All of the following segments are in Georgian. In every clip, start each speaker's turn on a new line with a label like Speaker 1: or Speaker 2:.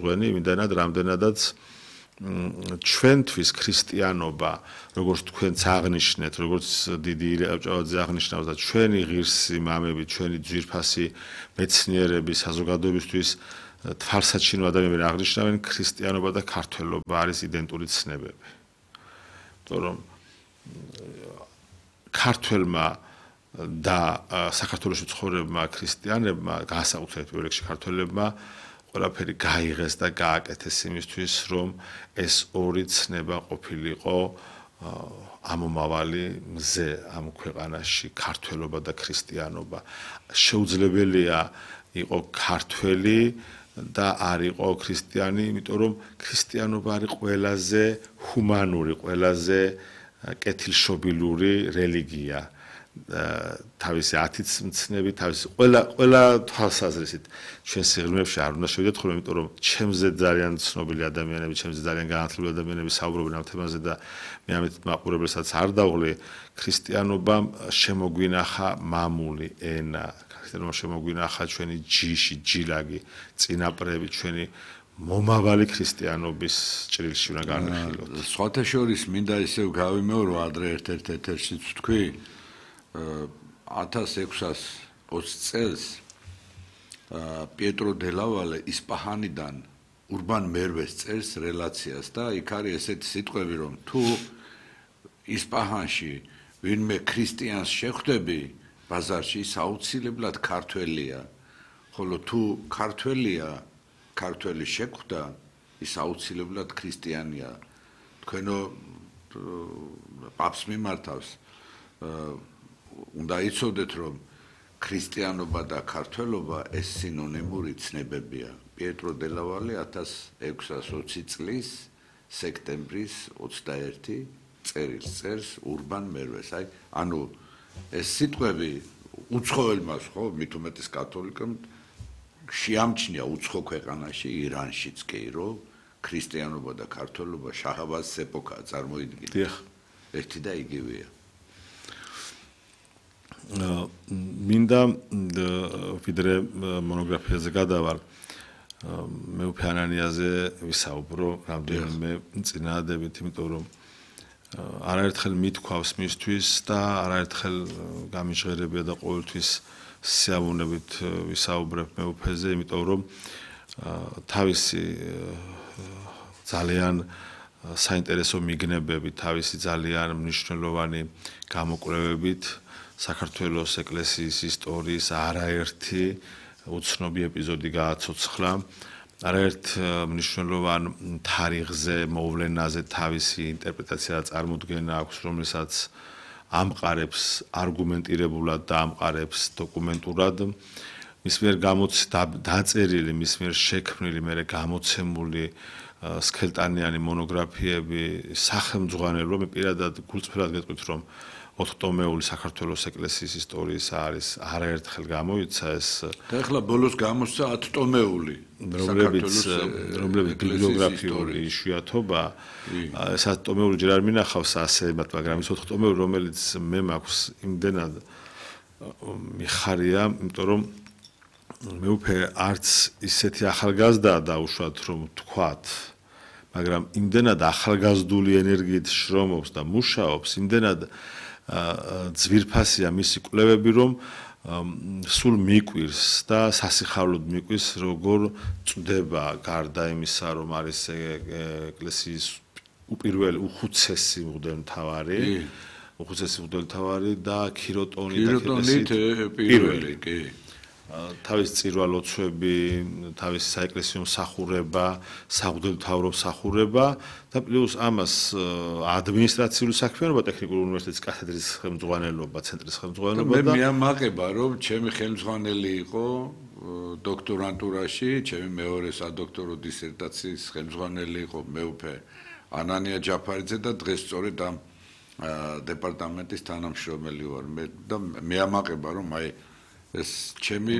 Speaker 1: წვენი იმდენად რამდენადაც ჩვენთვის ქრისტიანობა როგორც თქვენც აღნიშნეთ როგორც დიდი ჭავჭავაძე აღნიშნავს და ჩვენი ღირსი მამები ჩვენი ძვირფასი მეცნიერები საზოგადოებისთვის თვალსაჩინო ადამიანები აღნიშნავენ ქრისტიანობა და ქართველობა არის იდენტური ცნებები. იმიტომ რომ ქართველმა და საქართველოში ცხოვრებმა ქრისტიანებმა განსაკუთრებით პირველ რიგში ქართველებმა ყველაფერი გაიღეს და გააკეთეს იმისთვის რომ ეს ორი ცნება ყოფილიყო ამომავალი მზე ამ ქვეყანაში ქართველობა და ქრისტიანობა შეუძლებელია იყო ქართველი და არ იყო ქრისტიანი იმიტომ რომ ქრისტიანობა არის ყველაზე ჰუმანური ყველაზე კეთილშობილური რელიგია თავისი ათიცმცნებით, თავისი ყველა თვალსაზრისით ჩვენ სიღრმეებში არ უნდა შევიდეთ ხოლმე, იმიტომ რომ ჩემზე ძალიან ცნობილი ადამიანები, ჩემზე ძალიან განათლებული ადამიანები საუბრობენ ამ თემაზე და მე ამით მაყურებელსაც არ დავღლი, ქრისტიანობამ შემოგვინახა მამული ენა, ქრისტიანობამ შემოგვინახა ჩვენი ჯიში, ჯილაგი, წინაპრები, ჩვენი მომავალი ქრისტიანობის ჭრილში უნდა განვიხილოთ.
Speaker 2: სხვათა შორის მინდა ისევ გავიმეორო ადრე ერთ-ერთ ეთერში თქვი 1620 წელს პიეტრო დელავალე ისპაჰანიდან ურბან მერვეს წერს რელაციას და იქ არის ესეთი სიტყვები რომ თუ ისპაჰანში ვინმე ქრისტიანს შეხვდები ბაზარში ის აუცილებლად ქართველია ხოლო თუ ქართველი შეხვდა ის აუცილებლად ქრისტიანია თქვენო პაპს მიმართავს უნდა იცოდეთ რომ ქრისტიანობა და ქართველობა ეს სინონიმური ცნებებია. პიეტრო დელავალე 1620 წლის სექტემბრის 21 წერილს წერს ურბან მერვეს. აი, ანუ ეს სიტყვები უცხოელმა ხო, მით უმეტეს კათოლიკამ შეამჩნია უცხო ქვეყანაში, ირანშიც კი, რომ ქრისტიანობა და ქართველობა შაჰაბაზის ეპოქაა წარმოიდგინეთ.
Speaker 1: დიახ.
Speaker 2: ერთი და იგივეა.
Speaker 1: მინდა ვიდრე მონოგრაფიაზე გადავალ მეუფე ანანიაზე ვისაუბრო რამდენიმე წინაადებით, იმიტომ რომ არაერთხელ მithქვავს მისთვის და არაერთხელ გამიჟღერებია და ყოველთვის სიამოვნებით ვისაუბრებ მეუფეზე, იმიტომ რომ თავისი ძალიან საინტერესო მიგნებებით, თავისი ძალიან მნიშვნელოვანი გამოკვლევებით საქართველოს ეკლესიის ისტორიის არაერთი უცნობი ეპიზოდი გააცოცხლა. არაერთ მნიშვნელოვან თარიღზე, მოვლენაზე თავისი ინტერპრეტაცია და წარმოდგენა აქვს, რომელსაც ამყარებს არგუმენტირებულად და ამყარებს დოკუმენტურად. მის მიერ დაწერილი, მის მიერ შექმნილი, მერე გამოცემული სქელტანიანი მონოგრაფიები სახელმძღვანელო, მე პირადად გულწრფელად გეტყვით, რომ 4 ტომეული საქართველოს ეკლესიის ისტორიის არის არაერთხელ გამოიცა ეს
Speaker 2: და ახლა ბოლოს გამოსცა 10 ტომეული
Speaker 1: რომლებიც ბიბლიოგრაფიული იშვიათობა ეს 10 ტომეული ჯერ არ მინახავს ასეებად, მაგრამ ის 4 ტომეული რომელიც მე მაქვს იმდენად მიხარია, იმიტომ რომ მეუფე არც ისეთი ახალგაზრდაა დაუშვათ რომ თქვათ, მაგრამ იმდენად ახალგაზრდული ენერგიით შრომობს და მუშაობს, იმდენად ძვირფასია მისი კვლევები, რომ სულ მიკვირს და სასიხარულოდ მიკვირს, როგორ წვდება გარდა იმისა, რომ არის ეკლესიის უპირველი უხუცესი მღვდელმთავარი და ქიროტონით
Speaker 2: პირველი, კი.
Speaker 1: თავის წირვა-ლოცვები, თავის საეკლესიო მსახურება, საღვთისმთავრო მსახურება და პლუს ამას ადმინისტრაციული საქმიანობა, ტექნიკური უნივერსიტეტის კათედრის ხელმძღვანელობა, ცენტრის ხელმძღვანელობა და
Speaker 2: მე მიამაყება, რომ ჩემი ხელმძღვანელი იყო დოქტორანტურაში, ჩემი მეორე სადოქტორო დისერტაციის ხელმძღვანელი იყო მეუფე ანანია ჯაფარიძე და დღეს სწორედ ამ დეპარტამენტის თანამშრომელი ვარ. და მეამაყება, რომ აი ეს ჩემი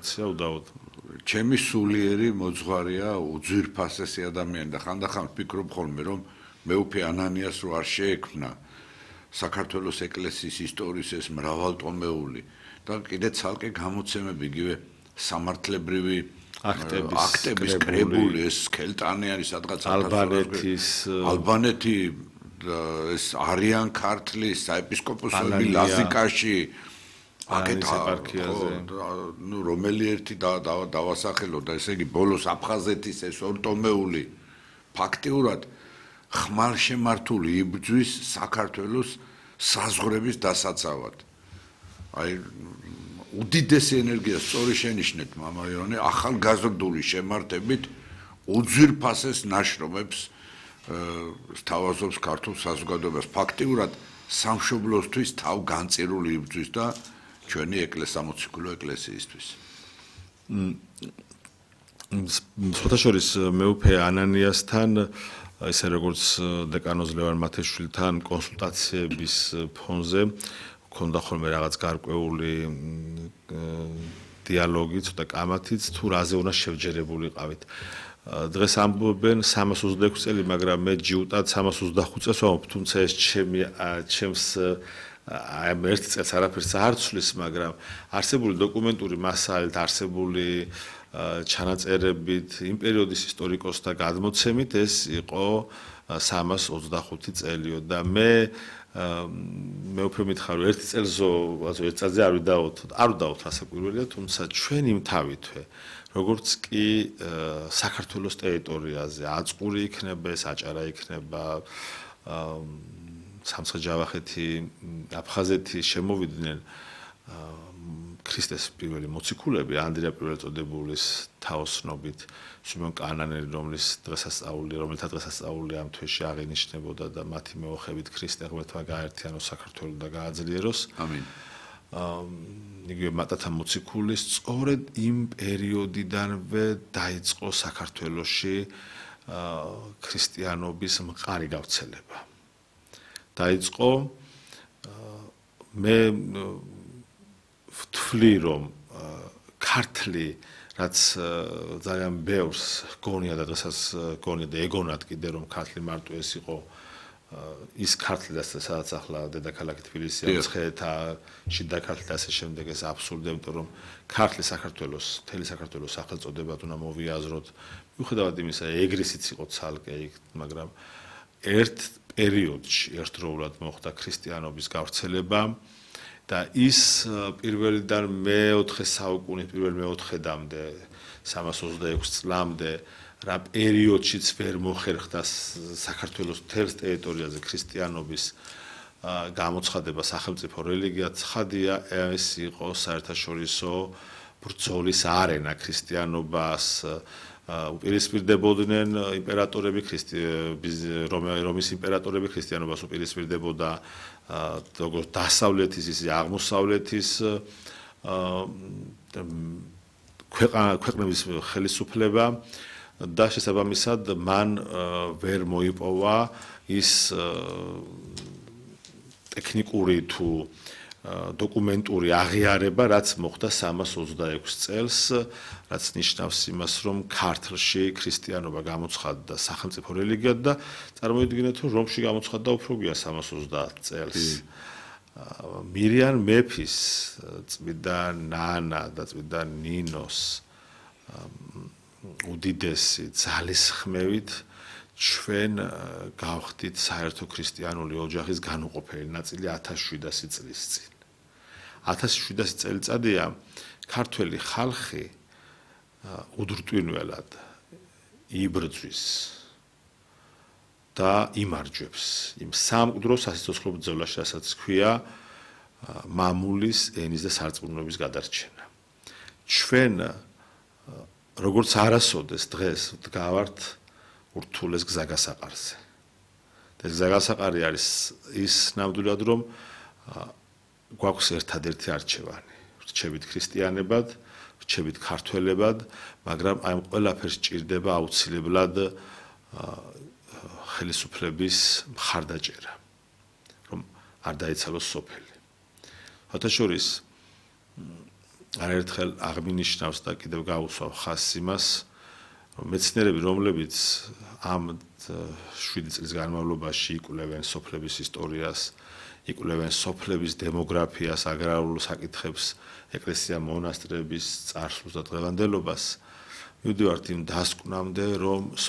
Speaker 2: სულიერი მოძღვარია, უძვირფასესი ადამიანი და ხანდახან ვფიქრობ ხოლმე, რომ მეუფე ანანიას რო არ შეექმნა საქართველოს ეკლესიის ისტორიის ეს მრავალტომეული და კიდე ცალკე გამოცემები, იგივე სამართლებრივი აქტების კრებული ეს სქელტანიანი სადღაც ალბანეთი ეს არიან ქართლის საეპისკოპოსოები ლაზიკაში აქეთ ეპარქიაზე ნუ რომელი ერთი დავასახელო და ესე იგი ბოლოს აფხაზეთის ეს ორტომეული ფაქტიურად ხმალშემართული იბრძვის საქართველოს საზღვრების დასაცავად აი უდიდესი ენერგია სწორი შენიშნეთ მამაიონე ახალგაზრდული შემართებით უძვირფასეს ნაშრომებს სთავაზობს ქართულ საზოგადოებას ფაქტიურად სამშობლოსთვის თავ განწირული იბრძვის და ჩვენი სამოციქულო ეკლესიისთვის
Speaker 1: სხვათაშორის მეუფე ანანიასთან ესე როგორც დეკანოზ ლევან მათეშვილთან კონსულტაციების ფონზე ქონდა ხოლმე რაღაც გარკვეული დიალოგი ცოტა კამათიც თუ რაზე უნდა შევჯერებულიყავით დღეს ამბობენ 326 წელი მაგრამ მე ჯიუტად 325 წელს ვამბობ თუმცა ეს ჩემს აი ერთ წელს არაფერს არ ცვლის მაგრამ არსებული დოკუმენტური მასალით არსებული ჩანაწერებით იმ პერიოდის ისტორიკოსთა გადმოცემით ეს იყო 325 წელიო და მე მეუფე მითხარ ერთ წელზო ერთ წელზე არ ვდავთ რასაკვირველია თუმცა ჩვენ იმ თავითვე როგორც კი საქართველოს ტერიტორიაზე აწყური იქნება ეს აჭარა იქნება სამცხე-ჯავახეთი აფხაზეთი შემოვიდნენ ქრისტეს პირველი მოციქულები ანდრია პირველწოდებულის თაოსნობით სიმონ კანანელი რომელთა დღესასწაული ამ თვეში აღინიშნებოდა და მათი მეოხებით ქრისტე ღმერთმა გააერთიანოს საქართველოს და გააძლიეროს
Speaker 2: ამინ
Speaker 1: იგივე მატათა მოციქულის სწორედ იმ პერიოდიდანვე დაიწყო საქართველოში ქრისტიანობის მყარი გავრცელება დაიწყო მე ვთვლი რომ ქართლი რაც ძალიან ბევრს გონია და დღესაც გონია და ეგონათ კიდე რომ ქართლი მარტო ეს იყო ის ქართლი და სადაც ახლა დედაქალაქი თბილისია მცხეთა შიდა ქართლი და ასე შემდეგ ეს აბსურდია იმიტომ რომ ქართლი საქართველოს მთელი საქართველოს სახელწოდებად უნდა მოვიაზროთ მიუხედავად იმისა ეგრისიც იყო ცალკე იქ მაგრამ ერთ პერიოდში ერთდროულად მოხდა ქრისტიანობის გავრცელება და ის პირველიდან მე-4 საუკუნის პირველ მე-4-დამდე 326 წლამდე რა პერიოდშიც ვერ მოხერხდა საქართველოს მთელ ტერიტორიაზე ქრისტიანობის გამოცხადება სახელმწიფო რელიგიად ცხადია ეს იყო საერთაშორისო ბრძოლის არენა ქრისტიანობას უპირისპირდებოდნენ იმპერატორები რომის იმპერატორები ქრისტიანობას უპირისპირდებოდა როგორც დასავლეთის ისე აღმოსავლეთის ქვეყნების ხელისუფლება და შესაბამისად მან ვერ მოიპოვა ის ტექნიკური თუ დოკუმენტური აღიარება რაც მოხდა 326 წელს რაც ნიშნავს იმას რომ ქართლში ქრისტიანობა გამოცხადდა სახელმწიფო რელიგიად და წარმოიდგინეთ რომ რომში გამოცხადდა უფრო გია 330 წელს მირიან მეფის წმიდა ნანა და წმიდა ნინოს უდიდესი ძალისხმევით ჩვენ გავხდით საერთო ქრისტიანული ოჯახის განუყოფელი ნაწილი 1700 წლის წინ 1700 წელიწადია ქართველი ხალხი უდრტვინველად იბრძვის და იმარჯვებს იმ სამკვდრო სასიცოცხლო ბრძოლაში რასაც ქვია მამულის ენის და სარწმუნოების გადარჩენა ჩვენ როგორც არასოდეს დღეს ვდგავართ ურთულეს გზაგასაყარზე და ეს გზაგასაყარი არის ის ნამდვილად რომ გვაქვს ერთადერთი არჩევანი რჩებით ქრისტიანებად რჩებით ქართველებად მაგრამ აი ამ ყველაფერს ჭირდება აუცილებლად ხელისუფლების მხარდაჭერა რომ არ დაიცალოს სოფელი ხათაშორის არაერთხელ აღმინიშნავს და კიდევ გაუსვავ ხაზს იმას მეცნიერები რომლებიც ამ 7 წლის განმავლობაში იკვლევენ სოფლების ისტორიას იკვლევენ სოფლების დემოგრაფიას აგრარულ საკითხებს ეკლესია მონასტრების წარსულს და დღევანდელობას მივდივართ იმ დასკვნამდე, რომ